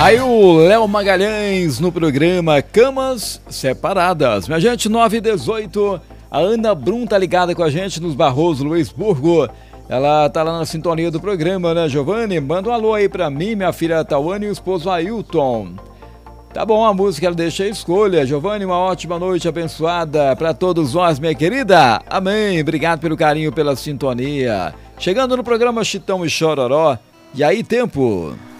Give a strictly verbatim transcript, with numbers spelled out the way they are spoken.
Aí o Léo Magalhães no programa Camas Separadas. Minha gente, nove e dezoito, a Ana Brum tá ligada com a gente nos Barroso, Luisburgo. Ela tá lá na sintonia do programa, né, Giovanni? Manda um alô aí pra mim, minha filha Tawane e o esposo Ailton. Tá bom, a música ela deixa a escolha. Giovanni, uma ótima noite abençoada pra todos nós, minha querida. Amém. Obrigado pelo carinho, pela sintonia. Chegando no programa Chitão e Chororó. E aí, tempo?